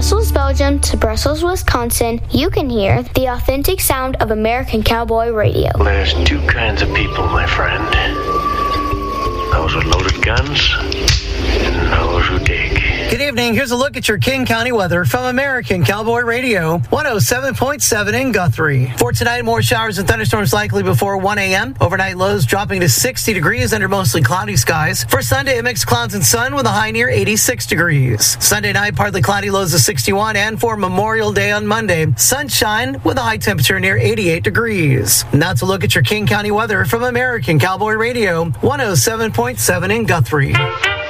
Brussels, Belgium to Brussels, Wisconsin, you can hear the authentic sound of American Cowboy Radio. There's two kinds of people, my friend. Those with loaded guns and those who dig. Good evening. Here's a look at your King County weather from American Cowboy Radio, 107.7 in Guthrie. For tonight, more showers and thunderstorms likely before 1 a.m. Overnight lows dropping to 60 degrees under mostly cloudy skies. For Sunday, a mix of clouds and sun with a high near 86 degrees. Sunday night, partly cloudy, lows of 61. And for Memorial Day on Monday, sunshine with a high temperature near 88 degrees. And that's a look at your King County weather from American Cowboy Radio, 107.7 in Guthrie.